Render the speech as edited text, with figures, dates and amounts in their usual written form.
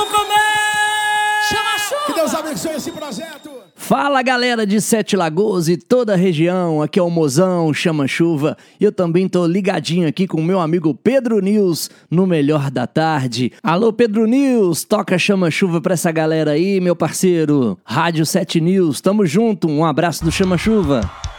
vamos comer! Chama chuva! Que Deus abençoe esse projeto! Fala galera de Sete Lagoas e toda a região, aqui é o Mozão, Chama Chuva, e eu também tô ligadinho aqui com o meu amigo Pedro News no Melhor da Tarde. Alô Pedro News, toca Chama Chuva pra essa galera aí, meu parceiro. Rádio 7 News, tamo junto, um abraço do Chama Chuva.